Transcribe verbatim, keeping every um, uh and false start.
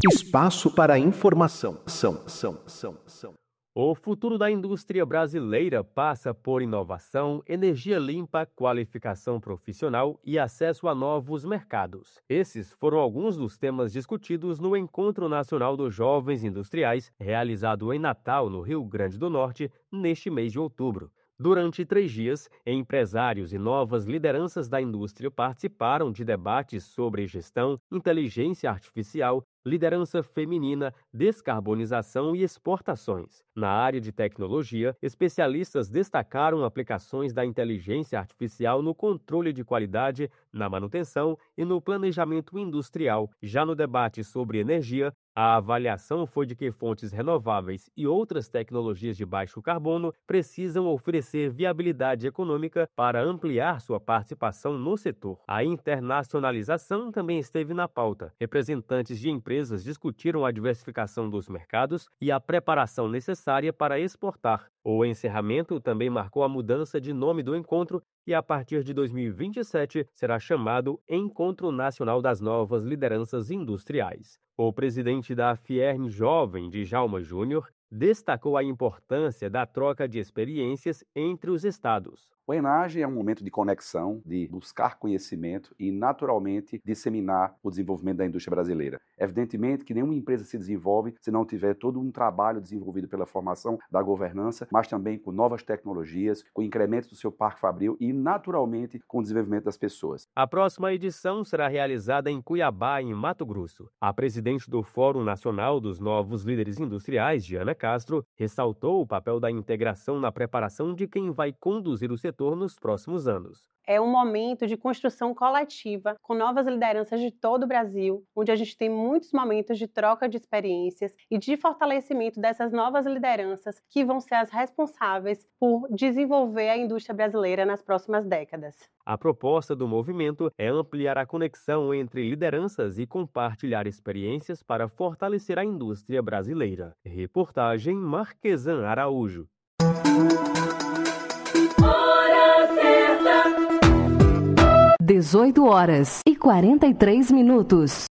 Espaço para informação. São, são, são, são. O futuro da indústria brasileira passa por inovação, energia limpa, qualificação profissional e acesso a novos mercados. Esses foram alguns dos temas discutidos no Encontro Nacional dos Jovens Industriais, realizado em Natal, no Rio Grande do Norte, neste mês de outubro. Durante três dias, empresários e novas lideranças da indústria participaram de debates sobre gestão, inteligência artificial, liderança feminina, descarbonização e exportações. Na área de tecnologia, especialistas destacaram aplicações da inteligência artificial no controle de qualidade, na manutenção e no planejamento industrial. Já no debate sobre energia, a avaliação foi de que fontes renováveis e outras tecnologias de baixo carbono precisam oferecer viabilidade econômica para ampliar sua participação no setor. A internacionalização também esteve na pauta. Representantes de empresas discutiram a diversificação dos mercados e a preparação necessária para exportar. O encerramento também marcou a mudança de nome do encontro e, a partir de dois mil e vinte e sete, será chamado Encontro Nacional das Novas Lideranças Industriais. O presidente da Fiern Jovem, Djalma Júnior, destacou a importância da troca de experiências entre os estados. O Enage é um momento de conexão, de buscar conhecimento e, naturalmente, disseminar o desenvolvimento da indústria brasileira. Evidentemente que nenhuma empresa se desenvolve se não tiver todo um trabalho desenvolvido pela formação da governança, mas também com novas tecnologias, com o incremento do seu parque fabril e, naturalmente, com o desenvolvimento das pessoas. A próxima edição será realizada em Cuiabá, em Mato Grosso. A presidente do Fórum Nacional dos Novos Líderes Industriais, Diana Castro, ressaltou o papel da integração na preparação de quem vai conduzir o setor nos próximos anos. É um momento de construção coletiva com novas lideranças de todo o Brasil, onde a gente tem muitos momentos de troca de experiências e de fortalecimento dessas novas lideranças que vão ser as responsáveis por desenvolver a indústria brasileira nas próximas décadas. A proposta do movimento é ampliar a conexão entre lideranças e compartilhar experiências para fortalecer a indústria brasileira. Reportagem Marquesan Araújo. dezoito horas e quarenta e três minutos.